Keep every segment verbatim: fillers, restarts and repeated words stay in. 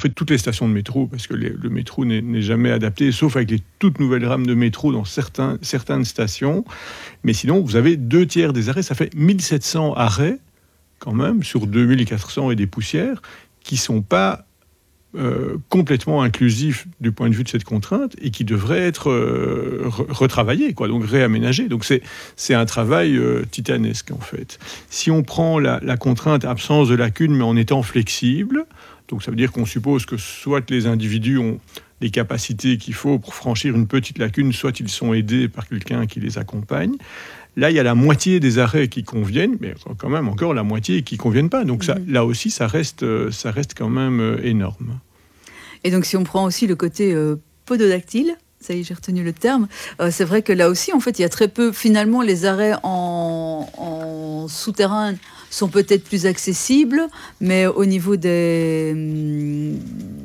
fait toutes les stations de métro, parce que les, le métro n'est, n'est jamais adapté, sauf avec les toutes nouvelles rames de métro dans certains, certaines stations. Mais sinon, vous avez deux tiers des arrêts, ça fait mille sept cents arrêts, quand même, sur deux mille quatre cents et des poussières, qui ne sont pas euh, complètement inclusifs du point de vue de cette contrainte et qui devraient être euh, re- retravaillés, quoi, donc réaménagés. Donc c'est, c'est un travail euh, titanesque, en fait. Si on prend la, la contrainte absence de lacune, mais en étant flexible, donc ça veut dire qu'on suppose que soit les individus ont les capacités qu'il faut pour franchir une petite lacune, soit ils sont aidés par quelqu'un qui les accompagne. Là, il y a la moitié des arrêts qui conviennent, mais quand même encore la moitié qui ne conviennent pas. Donc ça, là aussi, ça reste, ça reste quand même énorme. Et donc si on prend aussi le côté euh, pododactyle, ça y est, j'ai retenu le terme, euh, c'est vrai que là aussi, en fait, il y a très peu, finalement, les arrêts en, en souterrain sont peut-être plus accessibles, mais au niveau des... Hum,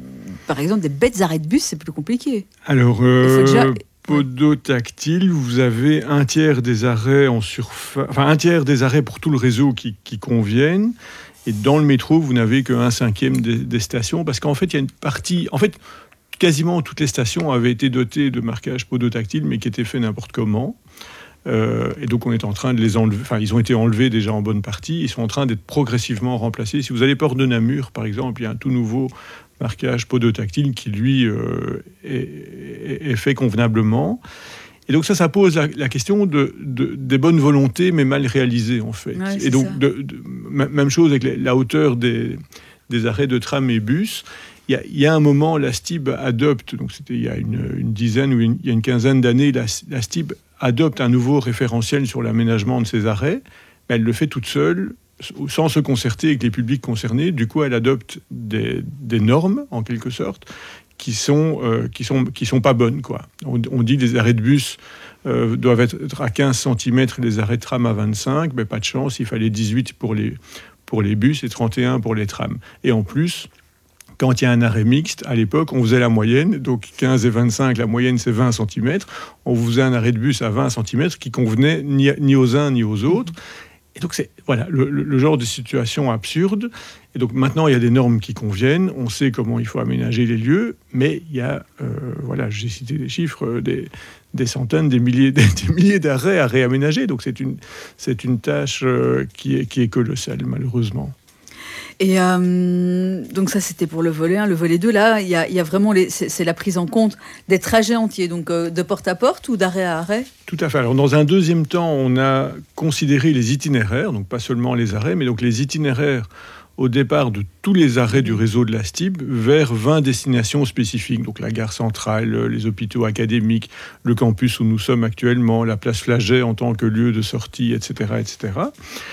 par exemple, des bêtes arrêts de bus, c'est plus compliqué. Alors... Euh... Il faut déjà... Podotactile, vous avez un tiers des arrêts en surface, enfin un tiers des arrêts pour tout le réseau qui, qui conviennent. Et dans le métro, vous n'avez qu'un cinquième des, des stations, parce qu'en fait, il y a une partie. En fait, quasiment toutes les stations avaient été dotées de marquages podotactiles, mais qui étaient faits n'importe comment. Euh, et donc, on est en train de les enlever. Enfin, ils ont été enlevés déjà en bonne partie. Ils sont en train d'être progressivement remplacés. Si vous allez Port de Namur, par exemple, il y a un tout nouveau marquage podotactile qui, lui, euh, est, est fait convenablement. Et donc ça, ça pose la, la question de, de, des bonnes volontés, mais mal réalisées, en fait. Ouais, et donc, de, de, même chose avec la hauteur des, des arrêts de tram et bus. Il y a, il y a un moment, la S T I B adopte, donc c'était il y a une, une dizaine ou une, il y a une quinzaine d'années, la, la S T I B adopte un nouveau référentiel sur l'aménagement de ces arrêts, mais elle le fait toute seule, sans se concerter avec les publics concernés. Du coup, elle adopte des, des normes, en quelque sorte, qui sont, euh, qui sont, qui sont pas bonnes, quoi. On, on dit que les arrêts de bus euh, doivent être à quinze centimètres, les arrêts de tram à vingt-cinq, mais pas de chance, il fallait dix-huit pour les, pour les bus et trente et un pour les trams. Et en plus, quand il y a un arrêt mixte, à l'époque, on faisait la moyenne, donc quinze et vingt-cinq, la moyenne c'est vingt centimètres, on faisait un arrêt de bus à vingt centimètres qui convenait ni, ni aux uns ni aux autres. Et donc, c'est voilà, le, le genre de situation absurde. Et donc, maintenant, il y a des normes qui conviennent. On sait comment il faut aménager les lieux. Mais il y a, euh, voilà, j'ai cité des chiffres, des, des centaines, des milliers, des, des milliers d'arrêts à réaménager. Donc, c'est une, c'est une tâche euh, qui, est, qui est colossale, malheureusement. Et euh, donc ça, c'était pour le volet un. Le volet deux, là, il y a, il y a vraiment... Les, c'est, c'est la prise en compte des trajets entiers, donc euh, de porte à porte ou d'arrêt à arrêt. Tout à fait. Alors, dans un deuxième temps, on a considéré les itinéraires, donc pas seulement les arrêts, mais donc les itinéraires au départ de tous les arrêts du réseau de la S T I B vers vingt destinations spécifiques. Donc la gare centrale, les hôpitaux académiques, le campus où nous sommes actuellement, la place Flagey en tant que lieu de sortie, et cetera, et cetera.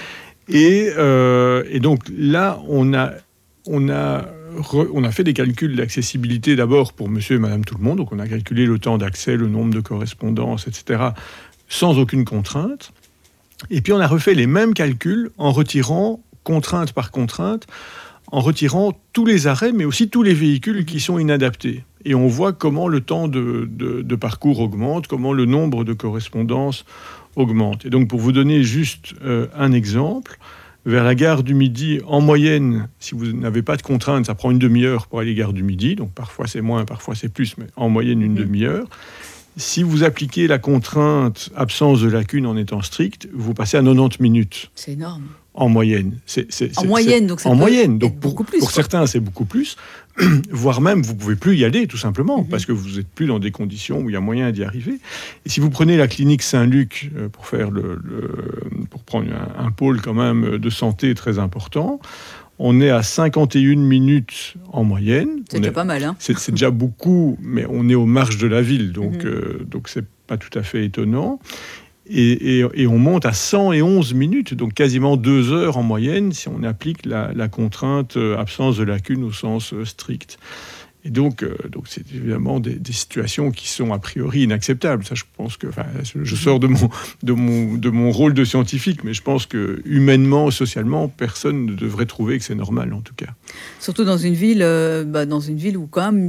Et, euh, et donc là, on a, on, a re, on a fait des calculs d'accessibilité d'abord pour monsieur et madame tout le monde. Donc on a calculé le temps d'accès, le nombre de correspondances, et cetera, sans aucune contrainte. Et puis on a refait les mêmes calculs en retirant, contrainte par contrainte, en retirant tous les arrêts, mais aussi tous les véhicules qui sont inadaptés. Et on voit comment le temps de, de, de parcours augmente, comment le nombre de correspondances augmente. Et donc, pour vous donner juste euh, un exemple, vers la gare du Midi, en moyenne, si vous n'avez pas de contrainte, ça prend une demi-heure pour aller gare du Midi. Donc, parfois c'est moins, parfois c'est plus, mais en moyenne une mmh. demi-heure. Si vous appliquez la contrainte absence de lacune en étant strict, vous passez à quatre-vingt-dix minutes. C'est énorme. En moyenne. C'est, c'est, en c'est, moyenne, c'est, donc ça En peut moyenne. Donc, pour, beaucoup plus. Pour certains, c'est beaucoup plus. Voire même, vous ne pouvez plus y aller, tout simplement, mm-hmm. parce que vous n'êtes plus dans des conditions où il y a moyen d'y arriver. Et si vous prenez la clinique Saint-Luc, euh, pour, faire le, le, pour prendre un, un pôle quand même de santé très important, on est à cinquante et une minutes en moyenne. C'est on déjà est, pas mal, hein. c'est, c'est déjà beaucoup, mais on est aux marges de la ville, donc, mm-hmm. euh, donc c'est pas tout à fait étonnant. Et, et, et on monte à cent et onze minutes, donc quasiment deux heures en moyenne, si on applique la, la contrainte euh, absence de lacune au sens euh, strict. Et donc, euh, donc c'est évidemment des, des situations qui sont a priori inacceptables. Ça, je pense que, enfin, je sors de mon, de mon, de mon rôle de scientifique, mais je pense que humainement, socialement, personne ne devrait trouver que c'est normal, en tout cas. Surtout dans une ville, euh, bah, dans une ville où quand même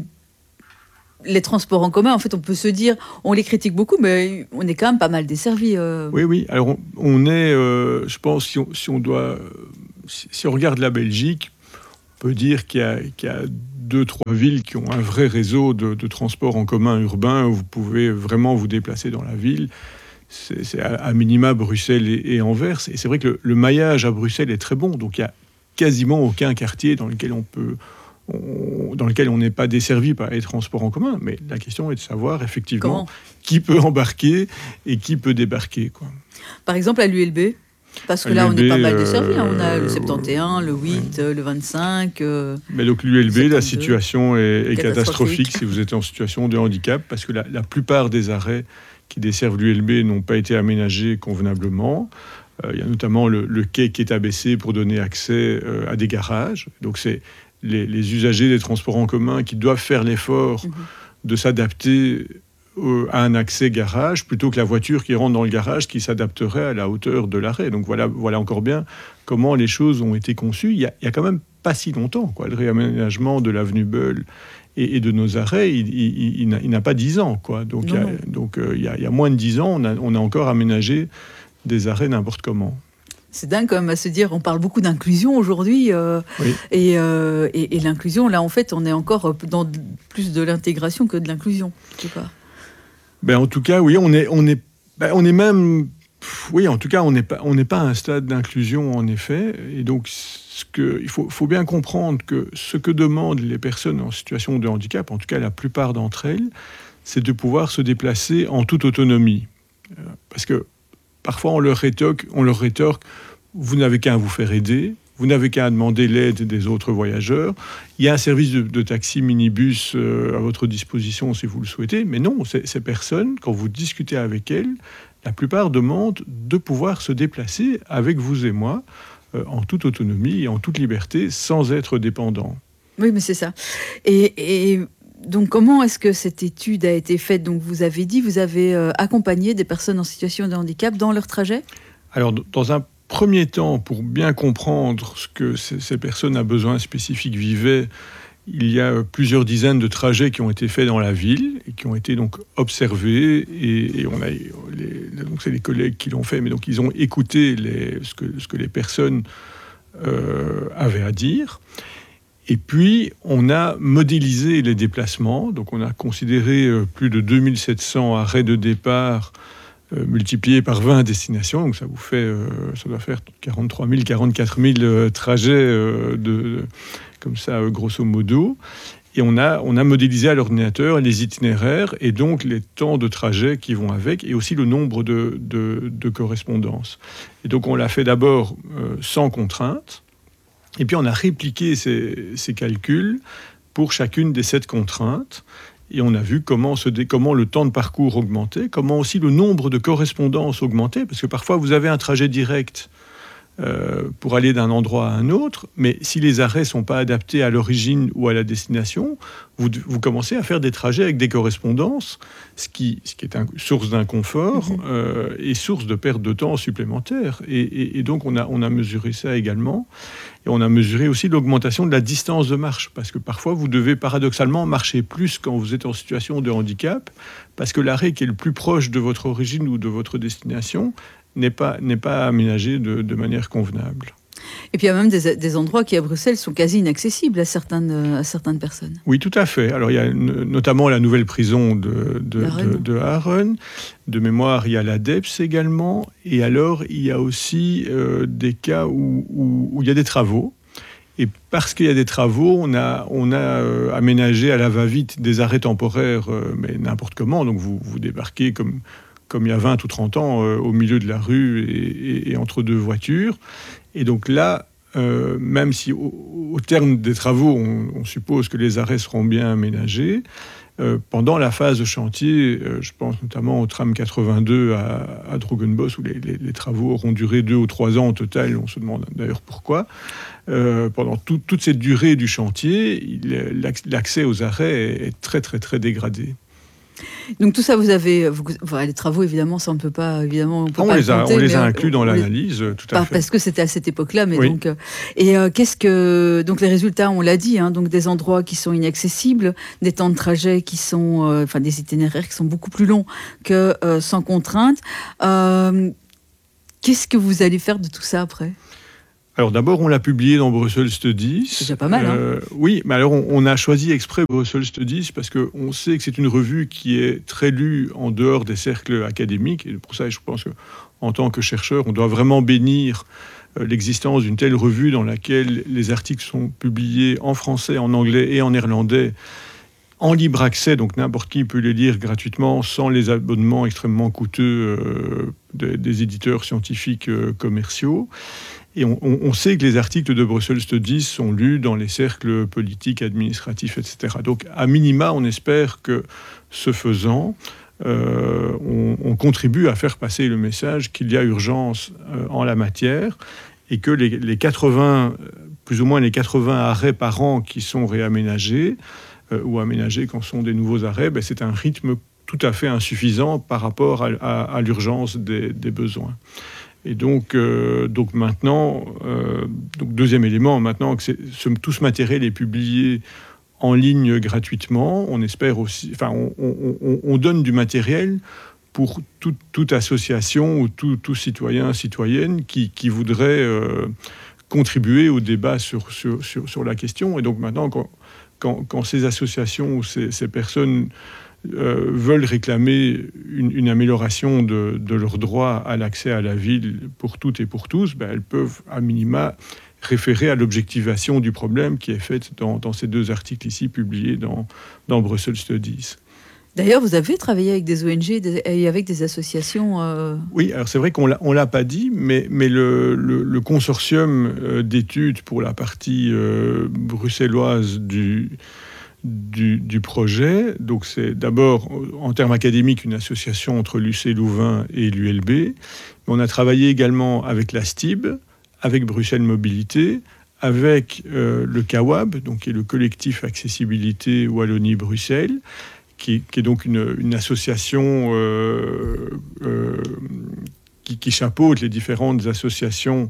les transports en commun, en fait, on peut se dire, on les critique beaucoup, mais on est quand même pas mal desservi. Euh... Oui, oui. Alors, on, on est, euh, je pense, si on, si on doit, si, si on regarde la Belgique, on peut dire qu'il y a, qu'il y a deux, trois villes qui ont un vrai réseau de, de transport en commun urbain où vous pouvez vraiment vous déplacer dans la ville. C'est, c'est à, à minima Bruxelles et, et Anvers. Et c'est vrai que le, le maillage à Bruxelles est très bon. Donc il n'y a quasiment aucun quartier dans lequel on peut... On, dans lequel on n'est pas desservi par les transports en commun. Mais la question est de savoir effectivement Comment qui peut embarquer et qui peut débarquer, quoi. Par exemple, à l'U L B, parce que À là, on l'U L B, est pas mal desservi. Hein. On a le euh, soixante et onze, le huit, ouais. le vingt-cinq. Euh, Mais donc l'U L B, la soixante-deux. situation est, est Catastrophique. catastrophique si vous êtes en situation de handicap, parce que la, la plupart des arrêts qui desservent l'U L B n'ont pas été aménagés convenablement. Euh, il y a notamment le, le quai qui est abaissé pour donner accès euh, à des garages. Donc c'est les, les usagers des transports en commun qui doivent faire l'effort mmh. de s'adapter euh, à un accès garage, plutôt que la voiture qui rentre dans le garage qui s'adapterait à la hauteur de l'arrêt. Donc voilà, voilà encore bien comment les choses ont été conçues. Il y a, il y a quand même pas si longtemps, quoi. Le réaménagement de l'avenue Beul et, et de nos arrêts, il, il, il, n'a, il n'a pas dix ans, quoi. Donc, il y, a, donc euh, il, y a, il y a moins de dix ans, on a, on a encore aménagé des arrêts n'importe comment. C'est dingue quand même à se dire, on parle beaucoup d'inclusion aujourd'hui, euh, oui. et, euh, et, et l'inclusion, là en fait, on est encore dans plus de l'intégration que de l'inclusion, quelque part. Ben, en tout cas, oui, on est, on est, ben, on est même... Oui, en tout cas, on n'est pas, on n'est pas à un stade d'inclusion, en effet. Et donc, ce que, il faut, faut bien comprendre que ce que demandent les personnes en situation de handicap, en tout cas la plupart d'entre elles, c'est de pouvoir se déplacer en toute autonomie. Parce que parfois, on leur rétorque, on leur rétorque, vous n'avez qu'à vous faire aider, vous n'avez qu'à demander l'aide des autres voyageurs. Il y a un service de, de taxi minibus euh, à votre disposition si vous le souhaitez. Mais non, ces, ces personnes, quand vous discutez avec elles, la plupart demandent de pouvoir se déplacer avec vous et moi euh, en toute autonomie et en toute liberté, sans être dépendants. Oui, mais c'est ça. Et, et donc, comment est-ce que cette étude a été faite ? Donc, vous avez dit, vous avez euh, accompagné des personnes en situation de handicap dans leur trajet ? Alors, dans un premier temps, pour bien comprendre ce que ces, ces personnes à besoins spécifiques vivaient, il y a plusieurs dizaines de trajets qui ont été faits dans la ville et qui ont été donc observés. Et, et on a, les, donc c'est les collègues qui l'ont fait, mais donc ils ont écouté les, ce, que, ce que les personnes euh, avaient à dire. Et puis, on a modélisé les déplacements. Donc, on a considéré plus de deux mille sept cents arrêts de départ euh, multipliés par vingt destinations. Donc, ça vous fait, euh, ça doit faire quarante-trois mille, quarante-quatre mille euh, trajets euh, de, de, comme ça, euh, grosso modo. Et on a, on a modélisé à l'ordinateur les itinéraires et donc les temps de trajet qui vont avec et aussi le nombre de, de, de correspondances. Et donc, on l'a fait d'abord euh, sans contrainte. Et puis, on a répliqué ces, ces calculs pour chacune des sept contraintes. Et on a vu comment, se dé, comment le temps de parcours augmentait, comment aussi le nombre de correspondances augmentait. Parce que parfois, vous avez un trajet direct euh, pour aller d'un endroit à un autre. Mais si les arrêts ne sont pas adaptés à l'origine ou à la destination, vous, vous commencez à faire des trajets avec des correspondances, ce qui, ce qui est une source d'inconfort mmh. euh, et source de perte de temps supplémentaire. Et, et, et donc, on a, on a mesuré ça également. Et on a mesuré aussi l'augmentation de la distance de marche, parce que parfois, vous devez paradoxalement marcher plus quand vous êtes en situation de handicap, parce que l'arrêt qui est le plus proche de votre origine ou de votre destination n'est pas, n'est pas aménagé de, de manière convenable. Et puis il y a même des, des endroits qui à Bruxelles sont quasi inaccessibles à certaines, à certaines personnes. Oui, tout à fait. Alors il y a notamment la nouvelle prison de, de, de, de Aachen. De mémoire, il y a l'A D E P S également. Et alors il y a aussi euh, des cas où, où, où il y a des travaux. Et parce qu'il y a des travaux, on a, on a euh, aménagé à la va-vite des arrêts temporaires, euh, mais n'importe comment. Donc vous, vous débarquez comme... comme il y a vingt ou trente ans, euh, au milieu de la rue et, et, et entre deux voitures. Et donc là, euh, même si au, au terme des travaux, on, on suppose que les arrêts seront bien aménagés, euh, pendant la phase de chantier, euh, je pense notamment au tram quatre-vingt-deux à, à Drogenbos, où les, les, les travaux auront duré deux ou trois ans au total, on se demande d'ailleurs pourquoi, euh, pendant tout, toute cette durée du chantier, il, l'accès aux arrêts est très très très dégradé. Donc tout ça, vous avez... Vous, enfin, les travaux, évidemment, ça on ne peut pas... Évidemment, on peut on pas les a, compter, on les a mais inclus on, dans on l'analyse, les, tout à pas, fait. Parce que c'était à cette époque-là, mais oui. donc... Euh, et euh, qu'est-ce que... Donc les résultats, on l'a dit, hein, donc des endroits qui sont inaccessibles, des temps de trajet qui sont... Euh, enfin, des itinéraires qui sont beaucoup plus longs que euh, sans contrainte. Euh, qu'est-ce que vous allez faire de tout ça après ? Alors d'abord, on l'a publié dans Brussels Studies. C'est déjà pas mal, hein euh, Oui, mais alors on, on a choisi exprès Brussels Studies parce qu'on sait que c'est une revue qui est très lue en dehors des cercles académiques. Et pour ça, je pense qu'en tant que chercheur, on doit vraiment bénir euh, l'existence d'une telle revue dans laquelle les articles sont publiés en français, en anglais et en néerlandais, en libre accès, donc n'importe qui peut les lire gratuitement, sans les abonnements extrêmement coûteux euh, des, des éditeurs scientifiques euh, commerciaux. Et on, on sait que les articles de Brussels Studies sont lus dans les cercles politiques, administratifs, et cetera. Donc, à minima, on espère que, ce faisant, euh, on, on contribue à faire passer le message qu'il y a urgence euh, en la matière et que les, les quatre-vingts, plus ou moins les quatre-vingts arrêts par an qui sont réaménagés euh, ou aménagés quand sont des nouveaux arrêts, ben, c'est un rythme tout à fait insuffisant par rapport à, à, à l'urgence des, des besoins. Et donc, euh, donc maintenant, euh, donc deuxième élément, maintenant que c'est, ce, tout ce matériel est publié en ligne gratuitement, on espère aussi, enfin, on, on, on donne du matériel pour tout, toute association ou tout, tout citoyen, citoyenne qui, qui voudrait euh, contribuer au débat sur, sur, sur, sur la question. Et donc maintenant, quand, quand, quand ces associations ou ces, ces personnes Euh, veulent réclamer une, une amélioration de, de leurs droits à l'accès à la ville pour toutes et pour tous, ben elles peuvent à minima référer à l'objectivation du problème qui est faite dans, dans ces deux articles ici publiés dans, dans Brussels Studies. D'ailleurs, vous avez travaillé avec des O N G et avec des associations euh... Oui, alors c'est vrai qu'on ne l'a pas dit, mais, mais le, le, le consortium d'études pour la partie euh, bruxelloise du... Du, du projet. Donc c'est d'abord, en termes académiques, une association entre l'U C Louvain et l'U L B. Mais on a travaillé également avec la S T I B, avec Bruxelles Mobilité, avec euh, le C A W A B, donc qui est le collectif Accessibilité Wallonie-Bruxelles, qui, qui est donc une, une association euh, euh, qui, qui chapeaute les différentes associations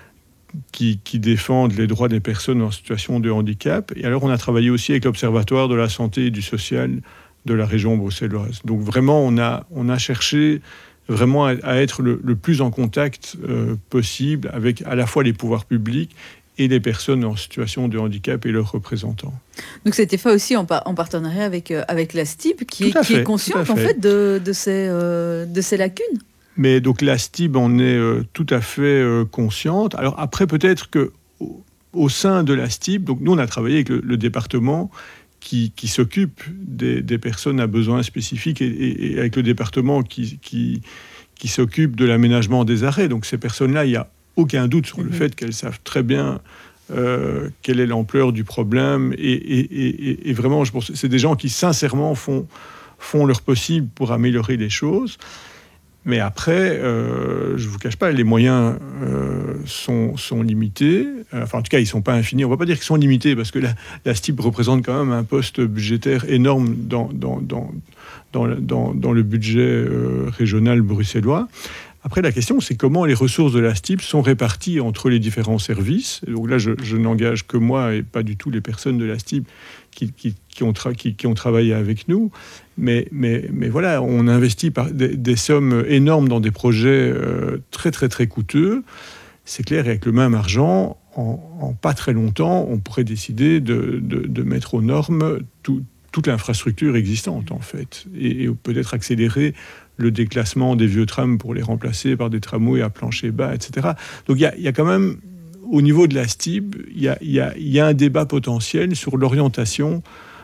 Qui, qui défendent les droits des personnes en situation de handicap. Et alors, on a travaillé aussi avec l'Observatoire de la santé et du social de la région bruxelloise. Donc, vraiment, on a, on a cherché vraiment à, à être le, le plus en contact euh, possible avec à la fois les pouvoirs publics et les personnes en situation de handicap et leurs représentants. Donc, c'était fait aussi en, par, en partenariat avec, euh, avec la S T I B, qui, est, qui fait, est consciente, en fait, de, de, ces, euh, de ces lacunes. Mais donc la S T I B en est euh, tout à fait euh, consciente. Alors après, peut-être que au, au sein de la S T I B, donc nous on a travaillé avec le, le département qui, qui s'occupe des, des personnes à besoins spécifiques et, et, et avec le département qui, qui, qui s'occupe de l'aménagement des arrêts. Donc ces personnes-là, il n'y a aucun doute sur le mmh. fait qu'elles savent très bien euh, quelle est l'ampleur du problème. Et, et, et, et vraiment, je pense que c'est des gens qui sincèrement font, font leur possible pour améliorer les choses. Mais après, euh, je ne vous cache pas, les moyens euh, sont, sont limités. Enfin, en tout cas, ils ne sont pas infinis. On ne va pas dire qu'ils sont limités, parce que la, la S T I B représente quand même un poste budgétaire énorme dans, dans, dans, dans, dans, dans le budget euh, régional bruxellois. Après, la question, c'est comment les ressources de la S T I B sont réparties entre les différents services. Et donc là, je, je n'engage que moi et pas du tout les personnes de la S T I B qui, qui, qui, ont, tra- qui, qui ont travaillé avec nous. Mais, mais, mais voilà, on investit par des, des sommes énormes dans des projets euh, très, très, très coûteux. C'est clair, et avec le même argent, en, en pas très longtemps, on pourrait décider de, de, de mettre aux normes tout, toute l'infrastructure existante, en fait. Et, et peut-être accélérer le déclassement des vieux trams pour les remplacer par des tramways à plancher bas, et cetera. Donc il y a, y a quand même, au niveau de la S T I B, il y a, y a, y a un débat potentiel sur l'orientation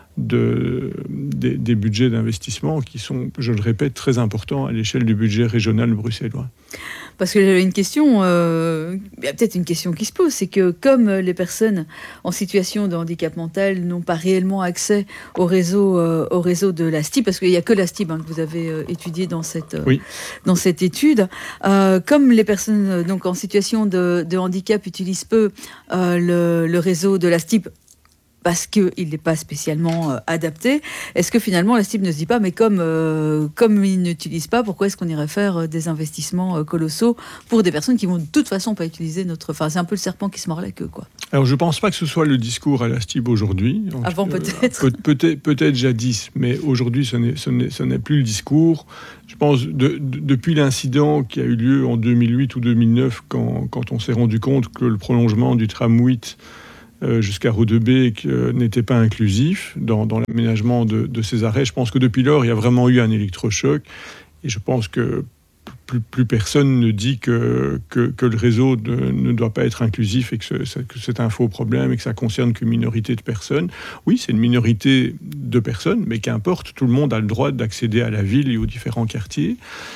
de, des, des budgets d'investissement qui sont, je le répète, très importants à l'échelle du budget régional bruxellois. Parce que j'avais une question, euh, il y a peut-être une question qui se pose, c'est que comme les personnes en situation de handicap mental n'ont pas réellement accès au réseau, euh, au réseau de la S T I B, parce qu'il n'y a que la S T I B hein, que vous avez euh, étudié dans cette, euh, oui. dans cette étude, euh, comme les personnes euh, donc, en situation de, de handicap utilisent peu euh, le, le réseau de la S T I B, parce qu'il n'est pas spécialement euh, adapté. Est-ce que finalement la STIB ne se dit pas, mais comme, euh, comme il n'utilise pas, pourquoi est-ce qu'on irait faire euh, des investissements euh, colossaux pour des personnes qui vont de toute façon pas utiliser notre... Enfin, c'est un peu le serpent qui se mord la queue, quoi. Alors, je ne pense pas que ce soit le discours à la STIB aujourd'hui. Avant, euh, peut-être. Peut, peut-être. Peut-être jadis, mais aujourd'hui, ce n'est, ce, n'est, ce n'est plus le discours. Je pense, de, de, depuis l'incident qui a eu lieu en deux mille huit ou deux mille neuf, quand, quand on s'est rendu compte que le prolongement du tram huit euh, jusqu'à Rodebeke euh, n'était pas inclusif dans, dans l'aménagement de, de ces arrêts, je pense que depuis lors, il y a vraiment eu un électrochoc. Et je pense que Plus, plus personne ne dit que, que, que le réseau de, ne doit pas être inclusif et que, ce, que c'est un faux problème et que ça concerne qu'une minorité de personnes. Oui, c'est une minorité de personnes, mais qu'importe, tout le monde a le droit d'accéder à la ville et aux différents quartiers.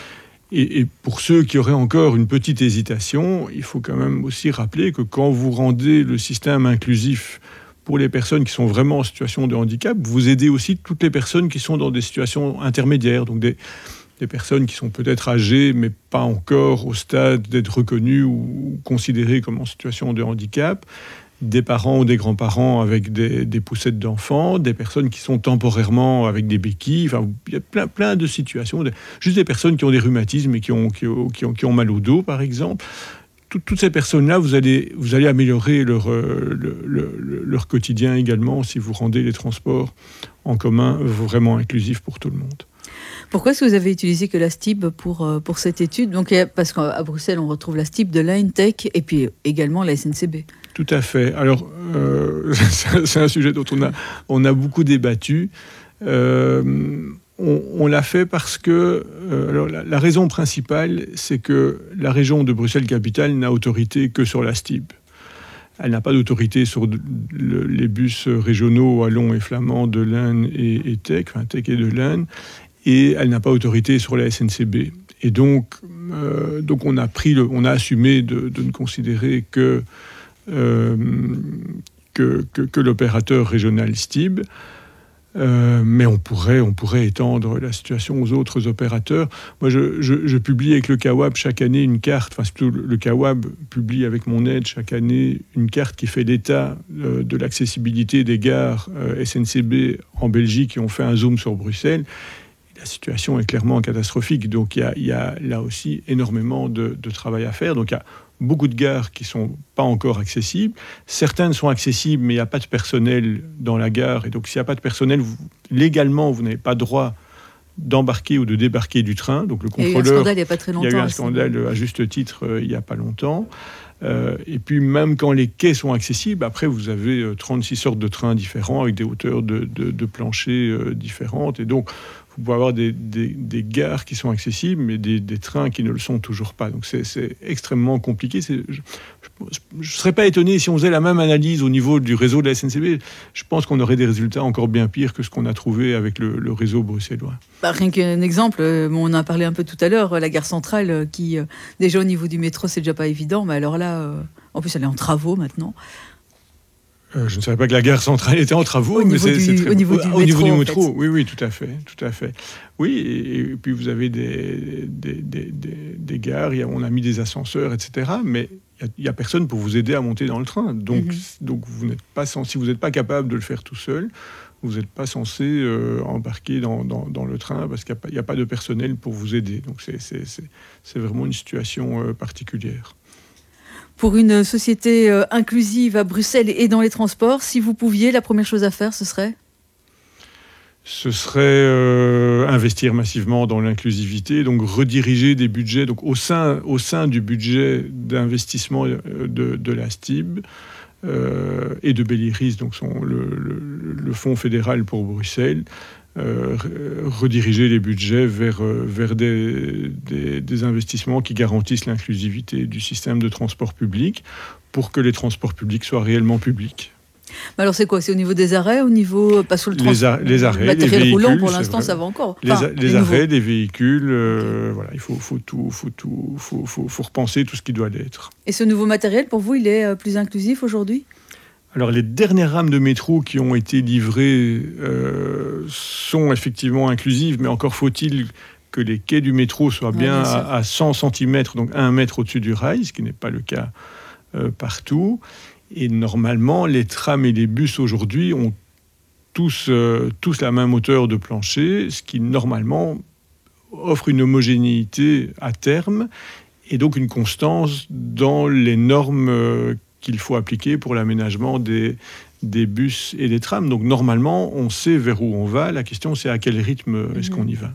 Et, et pour ceux qui auraient encore une petite hésitation, il faut quand même aussi rappeler que quand vous rendez le système inclusif pour les personnes qui sont vraiment en situation de handicap, vous aidez aussi toutes les personnes qui sont dans des situations intermédiaires, donc des des personnes qui sont peut-être âgées, mais pas encore au stade d'être reconnues ou considérées comme en situation de handicap, des parents ou des grands-parents avec des, des poussettes d'enfants, des personnes qui sont temporairement avec des béquilles, enfin, il y a plein, plein de situations, juste des personnes qui ont des rhumatismes et qui ont, qui ont, qui ont, qui ont mal au dos, par exemple. Toutes, toutes ces personnes-là, vous allez, vous allez améliorer leur, euh, le, le, leur quotidien également si vous rendez les transports en commun vraiment inclusifs pour tout le monde. Pourquoi est-ce que vous avez utilisé que la STIB pour, pour cette étude? Donc, parce qu'à Bruxelles, on retrouve la STIB de l'Intech et puis également la S N C B. Tout à fait. Alors, euh, c'est un sujet dont on a, on a beaucoup débattu. Euh, on, on l'a fait parce que euh, alors la, la raison principale, c'est que la région de Bruxelles-Capitale n'a autorité que sur la STIB. Elle n'a pas d'autorité sur le, les bus régionaux wallons et flamands de l'Ain et, et Tech, enfin Tech et de l'Ain. Et elle n'a pas autorité sur la S N C B. Et donc, euh, donc on a pris, le, on a assumé de, de ne considérer que, euh, que, que, que l'opérateur régional STIB. Euh, mais on pourrait, on pourrait étendre la situation aux autres opérateurs. Moi, je, je, je publie avec le C A W A B chaque année une carte, enfin, surtout le C A W A B publie avec mon aide chaque année une carte qui fait l'état euh, de l'accessibilité des gares euh, S N C B en Belgique, et on fait un zoom sur Bruxelles. La situation est clairement catastrophique, donc il y a, il y a là aussi énormément de, de travail à faire. Donc il y a beaucoup de gares qui ne sont pas encore accessibles. Certaines sont accessibles, mais il n'y a pas de personnel dans la gare. Et donc s'il n'y a pas de personnel, vous, légalement, vous n'avez pas droit d'embarquer ou de débarquer du train. Donc le contrôleur, il y a eu un scandale il n'y a pas très longtemps. Il y a eu un scandale à juste titre euh, il n'y a pas longtemps. Euh, et puis même quand les quais sont accessibles, après vous avez euh, trente-six sortes de trains différents avec des hauteurs de, de, de plancher euh, différentes. Et donc vous pouvez avoir des, des, des gares qui sont accessibles, mais des, des trains qui ne le sont toujours pas. Donc c'est, c'est extrêmement compliqué. C'est, je ne serais pas étonné si on faisait la même analyse au niveau du réseau de la S N C B. Je pense qu'on aurait des résultats encore bien pires que ce qu'on a trouvé avec le, le réseau bruxellois. Bah, rien qu'un exemple, on en a parlé un peu tout à l'heure, la gare centrale, qui déjà au niveau du métro, c'est déjà pas évident, mais alors là, en plus elle est en travaux maintenant. Euh, je ne savais pas que la gare centrale était en travaux, au mais niveau c'est, du, c'est très... au niveau du au métro. Niveau du métro, en fait. oui, oui, tout à fait, tout à fait. Oui, et, et puis vous avez des, des, des, des, des gares, y a, on a mis des ascenseurs, et cetera. Mais il n'y a, a personne pour vous aider à monter dans le train. Donc, mm-hmm. donc vous n'êtes pas, si vous n'êtes pas capable de le faire tout seul, vous n'êtes pas censé euh, embarquer dans, dans, dans le train parce qu'il n'y a, a pas de personnel pour vous aider. Donc c'est, c'est, c'est, c'est vraiment une situation euh, particulière. Pour une société euh, inclusive à Bruxelles et dans les transports, si vous pouviez, la première chose à faire, ce serait ? Ce serait euh, investir massivement dans l'inclusivité, donc rediriger des budgets donc au sein, au sein du budget d'investissement de, de la STIB euh, et de Belliris, donc son, le, le, le Fonds fédéral pour Bruxelles. Euh, rediriger les budgets vers, euh, vers des, des, des investissements qui garantissent l'inclusivité du système de transport public pour que les transports publics soient réellement publics. Mais alors c'est quoi ? C'est au niveau des arrêts, au niveau pas sur le trans- les, a- les arrêts, matériel les véhicules, roulant pour l'instant ça va encore. Les, enfin, a- les les arrêts, les véhicules, euh, okay. Voilà, il faut, faut tout, faut tout, faut, faut, faut repenser tout ce qui doit l'être. Et ce nouveau matériel pour vous, il est euh, plus inclusif aujourd'hui ? Alors, les dernières rames de métro qui ont été livrées euh, sont effectivement inclusives, mais encore faut-il que les quais du métro soient ouais, bien, bien à, à cent centimètres, donc un mètre au-dessus du rail, ce qui n'est pas le cas euh, partout. Et normalement, les trams et les bus aujourd'hui ont tous, euh, tous la même hauteur de plancher, ce qui normalement offre une homogénéité à terme et donc une constance dans les normes euh, qu'il faut appliquer pour l'aménagement des, des bus et des trams. Donc normalement, on sait vers où on va. La question, c'est à quel rythme est-ce qu'on y va.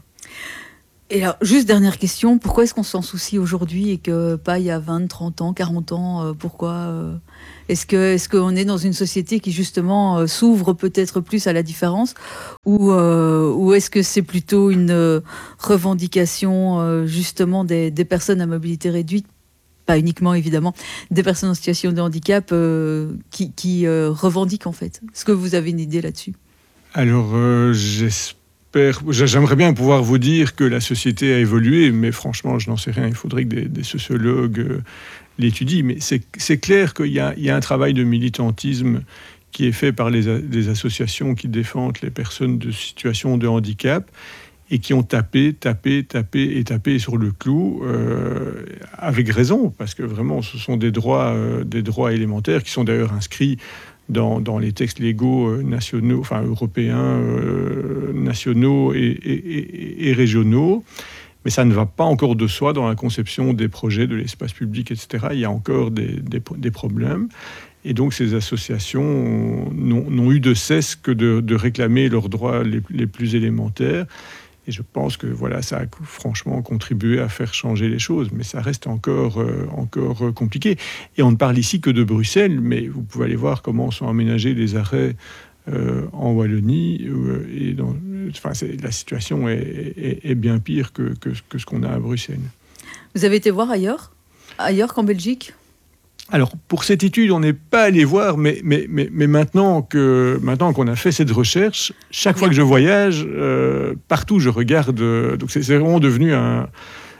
Et alors, juste dernière question, pourquoi est-ce qu'on s'en soucie aujourd'hui et que pas il y a vingt, trente ans, quarante ans euh, Pourquoi euh, Est-ce que, est-ce qu'on est dans une société qui justement euh, s'ouvre peut-être plus à la différence ou, euh, ou est-ce que c'est plutôt une euh, revendication euh, justement des, des personnes à mobilité réduite, pas uniquement évidemment, des personnes en situation de handicap euh, qui, qui euh, revendiquent en fait? Est-ce que vous avez une idée là-dessus? Alors, euh, j'espère J'aimerais bien pouvoir vous dire que la société a évolué, mais franchement, je n'en sais rien. Il faudrait que des, des sociologues euh, l'étudient. Mais c'est, c'est clair qu'il y a, il y a un travail de militantisme qui est fait par les, les associations qui défendent les personnes de situation de handicap et qui ont tapé, tapé, tapé et tapé sur le clou, euh, avec raison, parce que vraiment, ce sont des droits, euh, des droits élémentaires qui sont d'ailleurs inscrits Dans, dans les textes légaux euh, nationaux, enfin européens, euh, nationaux et, et, et, et régionaux. Mais ça ne va pas encore de soi dans la conception des projets de l'espace public, et cetera. Il y a encore des, des, des problèmes. Et donc ces associations n'ont, n'ont eu de cesse que de, de réclamer leurs droits les, les plus élémentaires. Et je pense que voilà, ça a franchement contribué à faire changer les choses, mais ça reste encore, euh, encore compliqué. Et on ne parle ici que de Bruxelles, mais vous pouvez aller voir comment sont aménagés les arrêts euh, en Wallonie. Euh, et dans, enfin, c'est, la situation est, est, est bien pire que, que, que ce qu'on a à Bruxelles. Vous avez été voir ailleurs, ailleurs qu'en Belgique? Alors, pour cette étude, on n'est pas allé voir, mais, mais, mais, mais maintenant, que, maintenant qu'on a fait cette recherche, chaque fois que je voyage, euh, partout je regarde. Euh, donc c'est, c'est vraiment devenu un,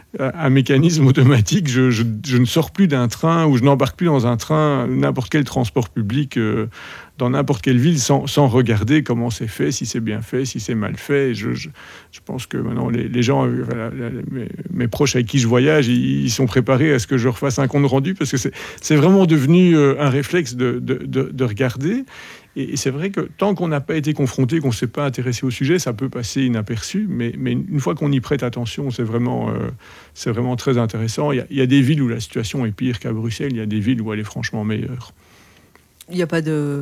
un mécanisme automatique. Je, je, je ne sors plus d'un train ou je n'embarque plus dans un train, n'importe quel transport public, euh, dans n'importe quelle ville, sans, sans regarder comment c'est fait, si c'est bien fait, si c'est mal fait. Je, je, je pense que maintenant, les, les gens, voilà, mes, mes proches avec qui je voyage, ils, ils sont préparés à ce que je refasse un compte rendu, parce que c'est, c'est vraiment devenu un réflexe de, de, de, de regarder. Et, et c'est vrai que tant qu'on n'a pas été confronté, qu'on ne s'est pas intéressé au sujet, ça peut passer inaperçu, mais, mais une fois qu'on y prête attention, c'est vraiment, euh, c'est vraiment très intéressant. Il y a, il y a des villes où la situation est pire qu'à Bruxelles, il y a des villes où elle est franchement meilleure. Il n'y a pas de...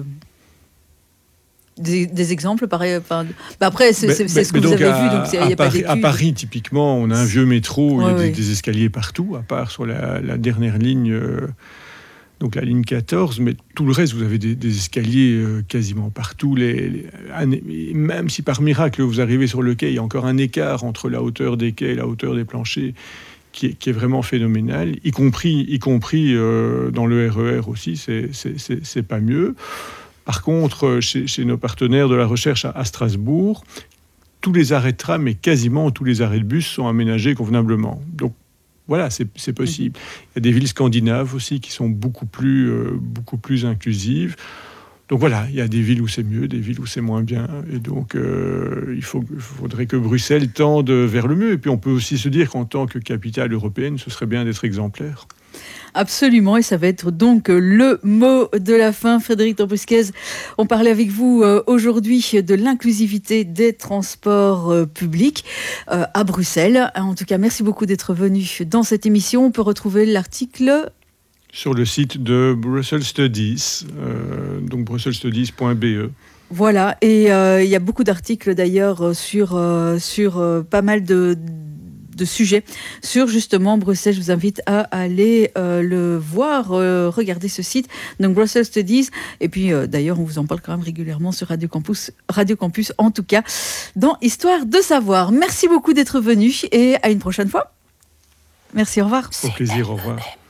Des, des exemples pareil, enfin, bah après, c'est, mais, c'est, c'est ce que vous avez à, vu. Donc il y a Paris, pas d'études. À Paris, typiquement, on a un vieux métro, ouais, il y a ouais. des, des escaliers partout, à part sur la, la dernière ligne, euh, donc la ligne quatorze, mais tout le reste, vous avez des, des escaliers euh, quasiment partout. Les, les, même si par miracle, vous arrivez sur le quai, il y a encore un écart entre la hauteur des quais et la hauteur des planchers qui est, qui est vraiment phénoménal, y compris, y compris euh, dans le R E R aussi, c'est, c'est, c'est, c'est pas mieux. Par contre, chez, chez nos partenaires de la recherche à, à Strasbourg, tous les arrêts de tram et quasiment tous les arrêts de bus sont aménagés convenablement. Donc voilà, c'est, c'est possible. Il y a des villes scandinaves aussi qui sont beaucoup plus, euh, beaucoup plus inclusives. Donc voilà, il y a des villes où c'est mieux, des villes où c'est moins bien. Et donc, euh, il faut, faudrait que Bruxelles tende vers le mieux. Et puis on peut aussi se dire qu'en tant que capitale européenne, ce serait bien d'être exemplaire. Absolument, et ça va être donc le mot de la fin. Frédéric Dobruschez, on parlait avec vous euh, aujourd'hui de l'inclusivité des transports euh, publics euh, à Bruxelles. En tout cas, merci beaucoup d'être venu dans cette émission. On peut retrouver l'article sur le site de Brussels Studies, euh, donc brussels studies point b e. Voilà, et euh, il y a beaucoup d'articles d'ailleurs sur, euh, sur euh, pas mal de... de sujets sur justement Bruxelles. Je vous invite à aller euh, le voir, euh, regarder ce site, donc Brussels Studies. Et puis euh, d'ailleurs, on vous en parle quand même régulièrement sur Radio Campus, Radio Campus en tout cas, dans Histoire de savoir. Merci beaucoup d'être venu et à une prochaine fois. Merci, au revoir. Au plaisir, au revoir.